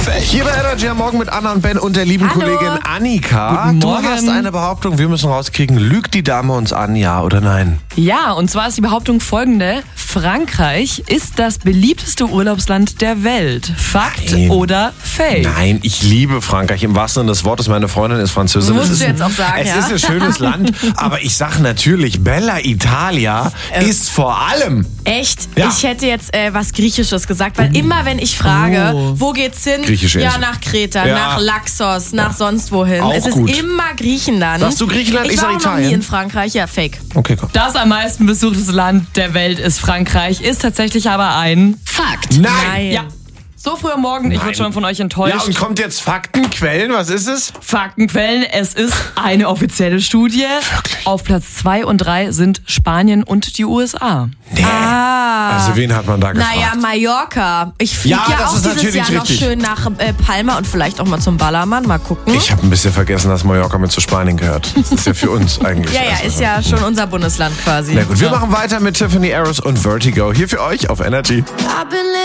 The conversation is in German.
Hier bei Energy am Morgen mit Anna und Ben und der lieben Hallo. Kollegin Annika. Guten Du Morgen. hast eine Behauptung, wir müssen rauskriegen, lügt die Dame uns an, ja oder nein? Ja, und zwar ist die Behauptung folgende. Frankreich ist das beliebteste Urlaubsland der Welt. Fakt Nein. oder Fake? Nein, ich liebe Frankreich. Im wahrsten Sinne des Wortes, meine Freundin ist Französin. Musst Es du ist jetzt auch sagen, es ja? ist ein schönes Land, aber ich sag natürlich, Bella Italia ist vor allem... Echt? Ja. Ich hätte jetzt was Griechisches gesagt, weil immer wenn ich frage, wo geht's hin? Griechische Ja, Insel. nach Kreta, Ja. nach Laxos, nach sonst wohin. Auch Es ist gut. immer Griechenland. Sagst du Griechenland? Ich Ich sag war auch noch Italien. nie in Frankreich. Ja, fake. Okay, komm. Das am meisten besuchteste Land der Welt ist Frankreich, ist tatsächlich aber ein Fakt. Nein! Ja. So früh am Morgen, ich Nein. wurde schon von euch enttäuscht. Ja, und kommt jetzt Fakten, Quellen, was ist es? Faktenquellen, es ist eine offizielle Studie. Wirklich? Auf Platz 2 und 3 sind Spanien und die USA. Nee. Also wen hat man da gefragt? Naja, Mallorca. Ich fliege Ja, ja, das auch ist dieses natürlich Jahr noch richtig. schön nach Palma und vielleicht auch mal zum Ballermann. Mal gucken. Ich habe ein bisschen vergessen, dass Mallorca mit zu Spanien gehört. Das ist ja für uns eigentlich. ja, Also, ist ja schon unser Bundesland quasi. Na gut, wir machen weiter mit Tiffany Harris und Vertigo. Hier für euch auf Energy.